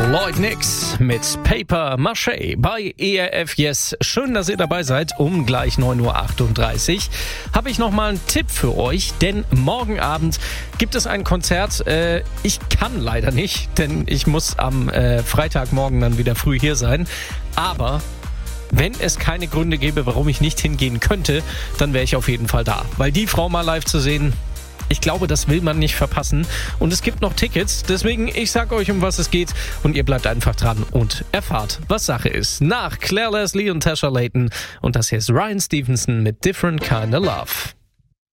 Lloyd Nix mit Paper Maché bei ERF Yes. Schön, dass ihr dabei seid. Um gleich 9.38 Uhr habe ich nochmal einen Tipp für euch, denn morgen Abend gibt es ein Konzert. Ich kann leider nicht, denn ich muss am Freitagmorgen dann wieder früh hier sein. Aber wenn es keine Gründe gäbe, warum ich nicht hingehen könnte, dann wäre ich auf jeden Fall da. Weil die Frau mal live zu sehen, ich glaube, das will man nicht verpassen. Und es gibt noch Tickets, deswegen ich sag euch, um was es geht. Und ihr bleibt einfach dran und erfahrt, was Sache ist. Nach Claire Leslie und Tasha Layton. Und das hier ist Ryan Stevenson mit Different Kind of Love.